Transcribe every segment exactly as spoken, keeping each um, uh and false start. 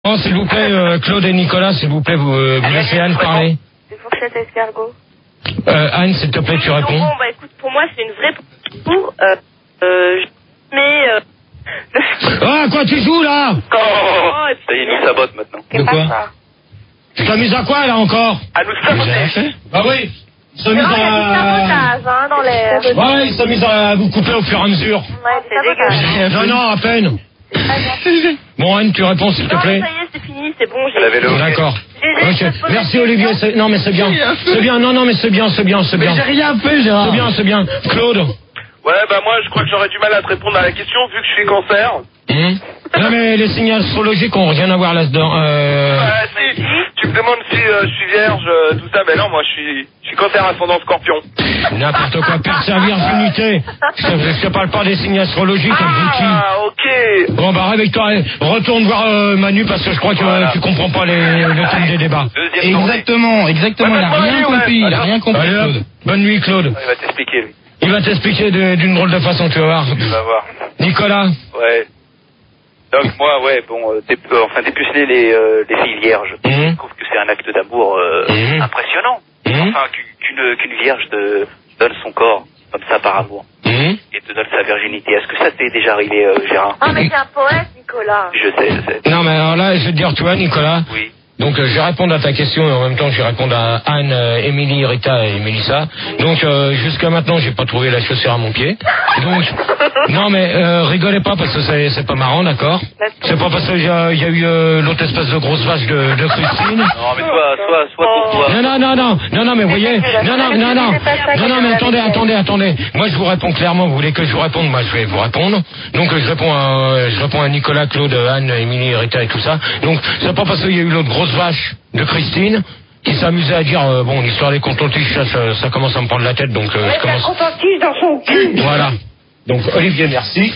Oh, s'il vous plaît, euh, Claude et Nicolas, s'il vous plaît, vous, euh, vous laissez Anne parler. C'est fourchette escargot. Euh, Anne, s'il te plaît, tu réponds. Bon, bah écoute, pour moi, c'est une vraie pour. Euh, euh, mais. Euh... Ah, quoi tu joues là? Oh, et puis, ça y est, il sabote maintenant. De quoi? Tu t'amuses à quoi là encore? À nous saboter. Bah oui. Ils s'amusent non, il y a du à... sabotage, hein, dans l'air. Ouais, ils s'amusent à vous couper au fur et à mesure. Ouais, c'est dégueulasse. Non, non, à peine. Bon, Anne, tu réponds s'il te Non, plaît. ça y est, c'est fini, c'est bon, j'ai... Elle avait le- D'accord. J'ai- j'ai- Ok. j'ai- Merci Olivier. c'est- Non mais c'est bien. C'est bien. Non non mais c'est bien, c'est bien, c'est bien. J'ai rien fait, Gérard. C'est bien, c'est bien. Claude. Ouais, bah moi, je crois que j'aurais du mal à te répondre à la question vu que je suis cancer. Hum Non mais les signes astrologiques ont rien à voir là-dedans. Euh... Ouais, si. Tu me demandes si euh, je suis vierge, euh, tout ça, ben non, moi, je suis, je suis cancer ascendant scorpion. N'importe quoi. Père servir unité. Je te parle pas des signes astrologiques, abruti. Ah, ok. Bon bah réveille-toi, et retourne voir euh, Manu parce que je crois que Voilà. euh, tu comprends pas les, le thème des débats. Deuxième journée. Exactement, exactement. Ouais, Il a bah, rien ouais, compris, il a ouais. rien compris. Allez hop, Claude. bonne nuit Claude. Ouais, il va t'expliquer, lui. Il va t'expliquer de- d'une drôle de façon, tu vas voir. Tu vas voir. Nicolas. Ouais. Donc, moi, ouais, bon, euh, dé- euh, enfin, dépuceler les, euh, les filles vierges. Mhm. Je trouve que c'est un acte d'amour euh, Mhm. impressionnant. Mhm. Enfin, qu'une qu'une- qu'une vierge te donne son corps, comme ça, par amour, Hum et te donne sa virginité. Est-ce que ça t'est déjà arrivé, euh, Gérard? Ah, mais t'es un poète, Nicolas. Je sais, je sais. Non mais alors là, je vais te dire, tu vois Nicolas. Oui. Donc euh, je vais répondre à ta question et en même temps je vais répondre à Anne, euh, Émilie, Rita et Mélissa. Donc euh, jusqu'à maintenant j'ai pas trouvé la chaussure à mon pied. Donc non mais euh, rigolez pas parce que c'est c'est pas marrant, d'accord? C'est pas parce qu'il y a, il y a eu euh, l'autre espèce de grosse vache de, de Christine. Non, mais soit, soit, soit pour toi. Non non non non non non mais voyez non non non non non non mais attendez attendez attendez moi je vous réponds clairement, vous voulez que je vous réponde, moi je vais vous répondre. Donc euh, je réponds à je réponds à Nicolas, Claude, Anne, Émilie, Rita et tout ça. Donc c'est pas parce qu'il y a eu l'autre grosse vache de Christine qui s'amusait à dire euh, bon l'histoire des contentiches ça, ça, ça commence à me prendre la tête donc euh, je commence. Contentiche dans son cul. Voilà. Donc Olivier merci.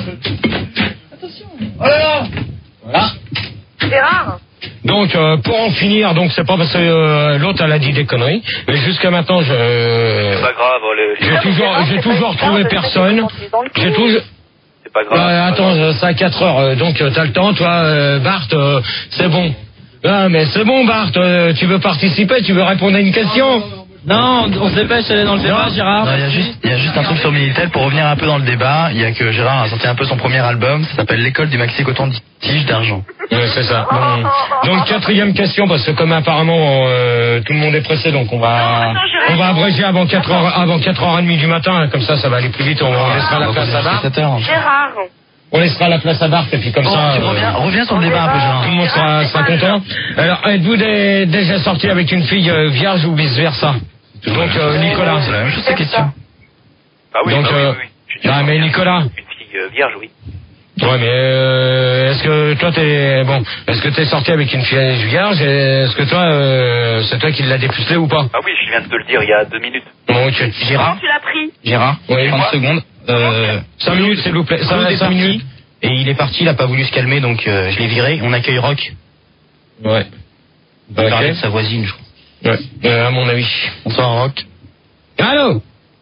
Attention. Voilà. Voilà. C'est rare. Donc euh, pour en finir, donc c'est pas parce que euh, l'autre elle a dit des conneries, mais jusqu'à maintenant je C'est pas grave, oh, le- j'ai toujours j'ai toujours trouvé personne. J'ai toujours c'est pas grave. euh, attends, euh, c'est à quatre heures, euh, donc euh, t'as le temps, toi, euh, Bart, euh, c'est bon. Ah mais c'est bon Bart, euh, tu veux participer, tu veux répondre à une question? Non, on se dépêche d'aller dans le débat, Gérard. Non, il y a juste, il y a juste un truc sur Minitel pour revenir un peu dans le débat. Il y a que Gérard a sorti un peu son premier album. Ça s'appelle L'école du maxi coton tige d'argent. Ouais, c'est ça. Bon. Donc quatrième question, parce que comme apparemment euh, tout le monde est pressé, donc on va on va abréger avant quatre heures avant quatre heures trente du matin, hein, comme ça ça va aller plus vite, on, on laissera la place à Bart. sept heures. Gérard. On laissera la place à Bart et puis comme Bon, ça tu euh, reviens, reviens sur le débat un peu, Gérard. tout le monde sera, sera content. Alors êtes-vous des- déjà sorti avec une fille euh, vierge ou vice versa? Donc euh, Nicolas. C'est la même chose, cette question. Ah oui, Donc, bah oui, euh, oui, oui. Je suis ah, mais Nicolas. Une fille euh, vierge, oui. Ouais, mais euh, est-ce que toi t'es bon? Est-ce que t'es sorti avec une fille vierge? et Est-ce que toi, euh, c'est toi qui l'as dépucelé ou pas? Ah oui, je viens de te le dire il y a deux minutes. Bon, ok. Gérard, Tu l'as pris. Gérard, Oui. trente secondes. Euh, Cinq minutes, s'il vous plaît. Claude Cinq est cinq parti, minutes. et il est parti, il a pas voulu se calmer, donc euh, je l'ai viré. On accueille Rock. Ouais. Il va parler Ok. de sa voisine, je crois. Ouais. Euh, à mon avis. Bonsoir, Rock. Allô?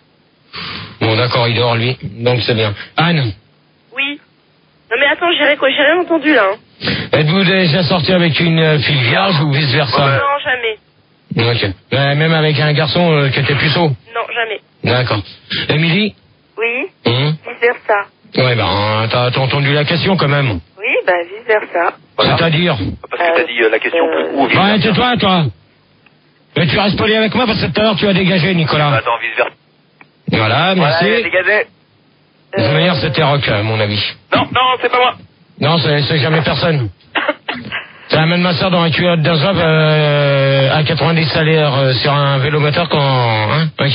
Bon, d'accord, il dort lui. Donc c'est bien. Anne, Oui. Non, mais attends, j'ai quoi, j'ai rien entendu là. Hein. êtes-vous déjà sorti avec une euh, fille vierge ou vice versa? Non, jamais. Ok. Euh, même avec un garçon euh, qui était puceau? Non, jamais. D'accord. Émilie? Oui. Hum Vice versa. Ouais, ben, t'as t'as entendu la question quand même. Oui, bah vice versa. Voilà. C'est-à-dire? Parce que t'as dit euh, la question euh, pour où vice Ouais, versa. tais-toi, toi. Mais tu restes poli avec moi parce que tout à l'heure tu as dégagé, Nicolas. Attends, vice versa. Voilà, merci. Voilà, dégagé. De toute manière, c'était Rock, à mon avis. Non, non, c'est pas moi. Non, c'est c'est jamais personne. Ça amène ma soeur dans un culotte d'un job euh, à quatre-vingt-dix salaires euh, sur un vélo moteur quand... Hein, ok.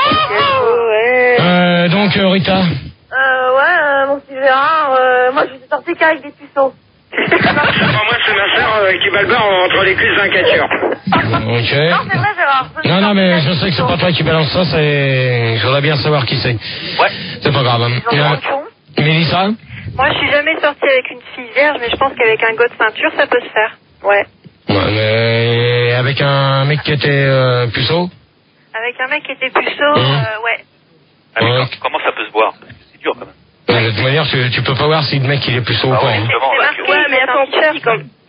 Ouais. Euh, donc, euh, Rita. Euh, ouais, euh, mon petit Gérard, euh, moi je suis sorti qu'avec des puceaux. Moi, c'est ma soeur euh, qui bat le beurre entre les cuisses d'un quatuor. Ok. Non, c'est vrai, Gérard. Non, non, mais je sais que c'est pas toi qui balance ça, c'est... Je voudrais bien savoir qui c'est. Ouais. C'est pas grave. Hein. Euh, Mélissa? Moi, je suis jamais sortie avec une fille vierge, mais je pense qu'avec un gars de ceinture, ça peut se faire. Ouais. Ouais, mais avec un mec qui était euh, puceau? Avec un mec qui était puceau, Mmh. euh, ouais. Ah, mais Ouais. com- comment ça peut se voir? C'est dur quand même. Ouais, de toute manière, tu, tu peux pas voir si le mec il est puceau ou Ah pas. ouais, Hein. justement, C'est là, marqué, tu vois. ouais, mais attends, Pierre, comme...